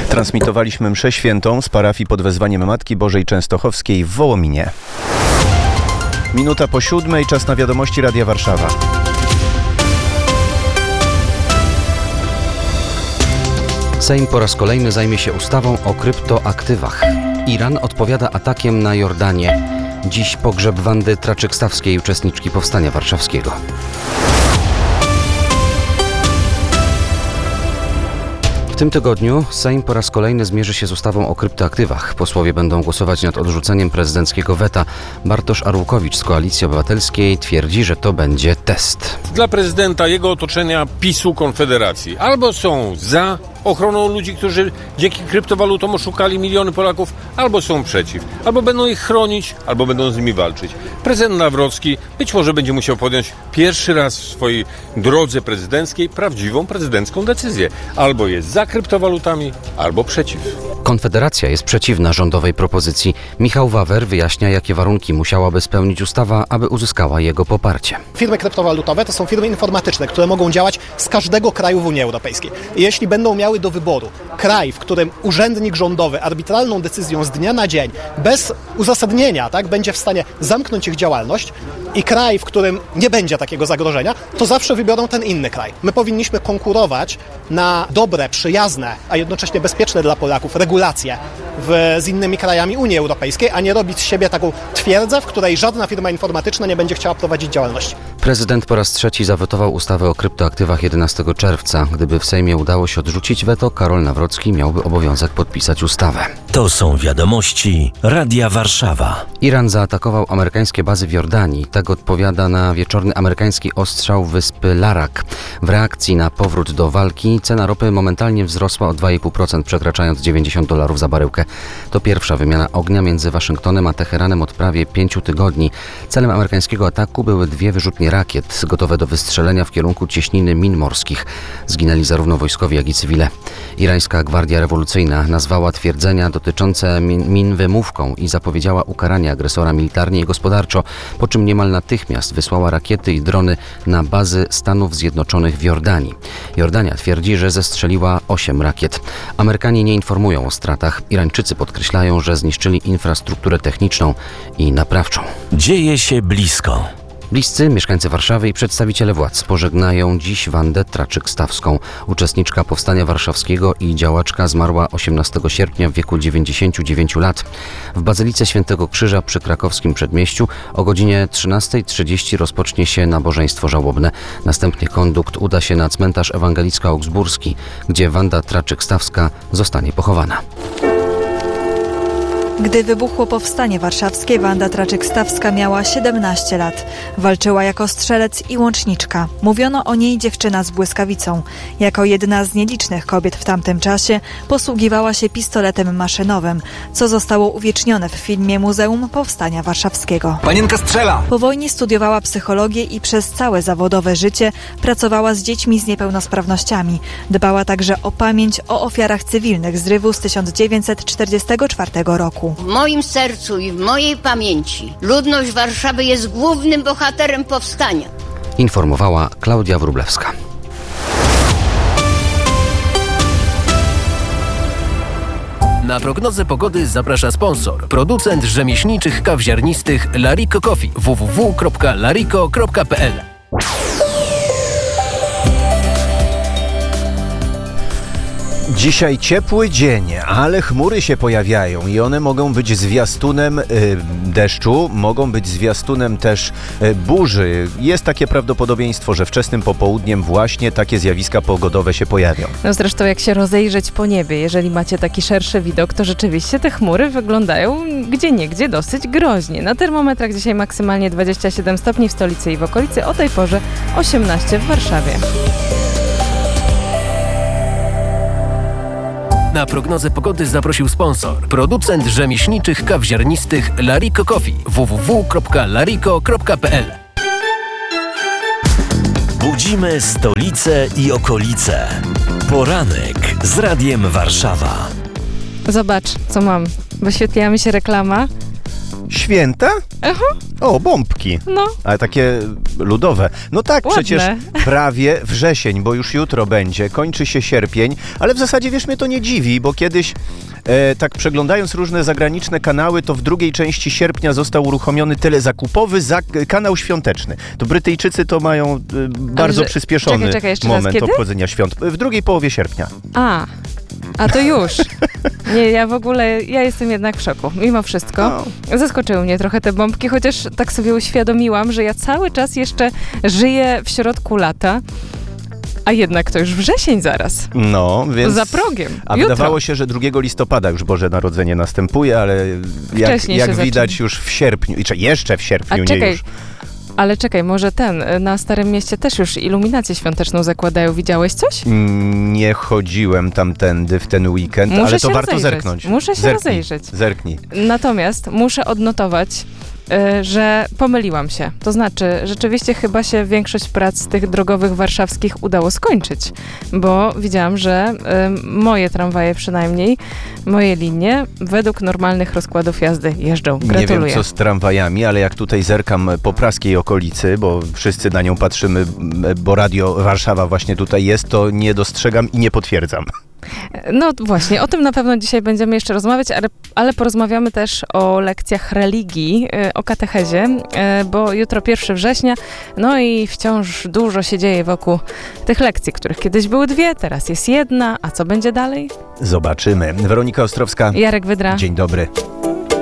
Transmitowaliśmy mszę świętą z parafii pod wezwaniem Matki Bożej Częstochowskiej w Wołominie. Minuta po 7:00, czas na wiadomości Radia Warszawa. Sejm po raz kolejny zajmie się ustawą o kryptoaktywach. Iran odpowiada atakiem na Jordanię. Dziś pogrzeb Wandy Traczyk-Stawskiej, uczestniczki Powstania Warszawskiego. W tym tygodniu Sejm po raz kolejny zmierzy się z ustawą o kryptoaktywach. Posłowie będą głosować nad odrzuceniem prezydenckiego weta. Bartosz Arłukowicz z Koalicji Obywatelskiej twierdzi, że to będzie test. Dla prezydenta, jego otoczenia, PiS-u, Konfederacji. Albo są za ochroną ludzi, którzy dzięki kryptowalutom oszukali miliony Polaków, albo są przeciw. Albo będą ich chronić, albo będą z nimi walczyć. Prezydent Nawrocki być może będzie musiał podjąć pierwszy raz w swojej drodze prezydenckiej prawdziwą prezydencką decyzję. Albo jest za kryptowalutami, albo przeciw. Konfederacja jest przeciwna rządowej propozycji. Michał Wawer wyjaśnia, jakie warunki musiałaby spełnić ustawa, aby uzyskała jego poparcie. Firmy kryptowalutowe to są firmy informatyczne, które mogą działać z każdego kraju w Unii Europejskiej. I jeśli będą miały do wyboru kraj, w którym urzędnik rządowy arbitralną decyzją z dnia na dzień, bez uzasadnienia, będzie w stanie zamknąć ich działalność, i kraj, w którym nie będzie takiego zagrożenia, to zawsze wybiorą ten inny kraj. My powinniśmy konkurować na dobre, przyjazne, a jednocześnie bezpieczne dla Polaków regulacje z innymi krajami Unii Europejskiej, a nie robić z siebie taką twierdzę, w której żadna firma informatyczna nie będzie chciała prowadzić działalności. Prezydent po raz trzeci zawetował ustawę o kryptoaktywach 11 czerwca. Gdyby w Sejmie udało się odrzucić weto, Karol Nawrocki miałby obowiązek podpisać ustawę. To są wiadomości Radia Warszawa. Iran zaatakował amerykańskie bazy w Jordanii. Tak odpowiada na wieczorny amerykański ostrzał wyspy Larak. W reakcji na powrót do walki cena ropy momentalnie wzrosła o 2,5%, przekraczając $90 za baryłkę. To pierwsza wymiana ognia między Waszyngtonem a Teheranem od prawie 5 tygodni. Celem amerykańskiego ataku były 2 wyrzutnie rakiet, gotowe do wystrzelenia w kierunku cieśniny min morskich. Zginęli zarówno wojskowi, jak i cywile. Irańska Gwardia Rewolucyjna nazwała twierdzenia dotyczące min wymówką i zapowiedziała ukaranie agresora militarnie i gospodarczo, po czym niemal natychmiast wysłała rakiety i drony na bazy Stanów Zjednoczonych w Jordanii. Jordania twierdzi, że zestrzeliła 8 rakiet. Amerykanie nie informują o stratach. Irańczycy podkreślają, że zniszczyli infrastrukturę techniczną i naprawczą. Dzieje się blisko. Bliscy, mieszkańcy Warszawy i przedstawiciele władz pożegnają dziś Wandę Traczyk-Stawską. Uczestniczka Powstania Warszawskiego i działaczka zmarła 18 sierpnia w wieku 99 lat. W Bazylice Świętego Krzyża przy krakowskim Przedmieściu o godzinie 13:30 rozpocznie się nabożeństwo żałobne. Następnie kondukt uda się na cmentarz ewangelicko-augsburski, gdzie Wanda Traczyk-Stawska zostanie pochowana. Gdy wybuchło Powstanie Warszawskie, Wanda Traczyk-Stawska miała 17 lat. Walczyła jako strzelec i łączniczka. Mówiono o niej dziewczyna z błyskawicą. Jako jedna z nielicznych kobiet w tamtym czasie posługiwała się pistoletem maszynowym, co zostało uwiecznione w filmie Muzeum Powstania Warszawskiego. Panienka strzela! Po wojnie studiowała psychologię i przez całe zawodowe życie pracowała z dziećmi z niepełnosprawnościami. Dbała także o pamięć o ofiarach cywilnych zrywu z 1944 roku. W moim sercu i w mojej pamięci ludność Warszawy jest głównym bohaterem powstania. Informowała Klaudia Wróblewska. Na prognozę pogody zaprasza sponsor. Producent rzemieślniczych kaw ziarnistych Lariko Coffee. www.lariko.pl. Dzisiaj ciepły dzień, ale chmury się pojawiają i one mogą być zwiastunem deszczu, mogą być zwiastunem też burzy. Jest takie prawdopodobieństwo, że wczesnym popołudniem właśnie takie zjawiska pogodowe się pojawią. No zresztą jak się rozejrzeć po niebie, jeżeli macie taki szerszy widok, to rzeczywiście te chmury wyglądają gdzieniegdzie dosyć groźnie. Na termometrach dzisiaj maksymalnie 27 stopni w stolicy i w okolicy, o tej porze 18 w Warszawie. Na prognozę pogody zaprosił sponsor. Producent rzemieślniczych kaw ziarnistych Lariko Coffee. www.lariko.pl. Budzimy stolicę i okolice. Poranek z Radiem Warszawa. Zobacz, co mam. Wyświetliła mi się reklama. Święta? Aha. O, bombki. No, Ale takie ludowe. No tak, Ładne. przecież prawie wrzesień, bo już jutro będzie, kończy się sierpień, ale w zasadzie, wiesz, mnie to nie dziwi, bo kiedyś tak przeglądając różne zagraniczne kanały, to w drugiej części sierpnia został uruchomiony telezakupowy kanał świąteczny. To Brytyjczycy to mają bardzo że- przyspieszony czekaj, jeszcze raz, moment kiedy? obchodzenia świąt. W drugiej połowie sierpnia. A to już. Nie, ja jestem jednak w szoku. Mimo wszystko zaskoczyły mnie trochę te bombki, chociaż tak sobie uświadomiłam, że ja cały czas jeszcze żyję w środku lata, a jednak to już wrzesień zaraz. No, więc... Za progiem. A Jutro. wydawało się, że 2 listopada już Boże Narodzenie następuje, ale Wcześniej jak się widać zaczyna. już w sierpniu, czy jeszcze w sierpniu, A nie czekaj, już. ale czekaj, może na Starym Mieście też już iluminację świąteczną zakładają. Widziałeś coś? Nie chodziłem tamtędy w ten weekend, Muszę ale to się warto rozejrzeć. zerknąć. Muszę się rozejrzeć. Zerknij. Natomiast muszę odnotować, że pomyliłam się. To znaczy, rzeczywiście chyba się większość prac tych drogowych warszawskich udało skończyć, bo widziałam, że moje tramwaje przynajmniej, moje linie według normalnych rozkładów jazdy jeżdżą. Nie Gratuluję. wiem, co z tramwajami, ale jak tutaj zerkam po praskiej okolicy, bo wszyscy na nią patrzymy, bo Radio Warszawa właśnie tutaj jest, to nie dostrzegam i nie potwierdzam. No właśnie, o tym na pewno dzisiaj będziemy jeszcze rozmawiać, ale porozmawiamy też o lekcjach religii, o katechezie, bo jutro 1 września, no i wciąż dużo się dzieje wokół tych lekcji, których kiedyś były 2, teraz jest 1, a co będzie dalej? Zobaczymy. Weronika Ostrowska. Jarek Wydra. Dzień dobry.